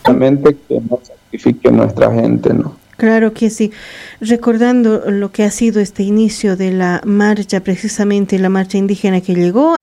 solamente que no sacrifique nuestra gente, ¿no? Claro que sí. Recordando lo que ha sido este inicio de la marcha, precisamente la marcha indígena que llegó